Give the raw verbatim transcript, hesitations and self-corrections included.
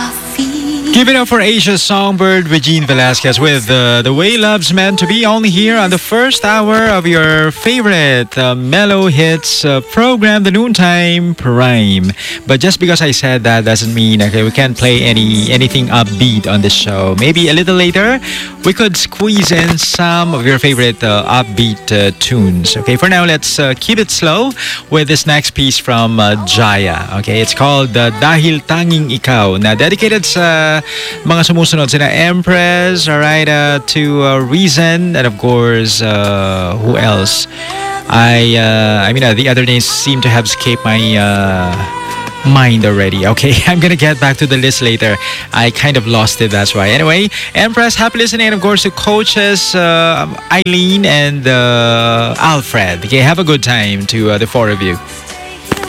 Give it up for Asia's songbird, Regine Velasquez, with uh, The Way Love's Meant to Be, only here on the first hour of your favorite uh, mellow hits uh, program, the Noontime Prime. But just because I said that doesn't mean, okay, we can't play any anything upbeat on this show. Maybe a little later, we could squeeze in some of your favorite uh, upbeat uh, tunes. Okay, for now, let's uh, keep it slow with this next piece from uh, Jaya. Okay, it's called uh, Dahil Tanging Ikaw, na dedicated sa mga sumusunod sina Empress, alright, uh, to uh, Reason, and of course, uh, who else? I uh, I mean, uh, the other names seem to have escaped my uh, mind already. Okay, I'm gonna get back to the list later. I kind of lost it, that's why. Anyway, Empress, happy listening, and of course to coaches uh, Eileen and uh, Alfred. Okay, have a good time to uh, the four of you.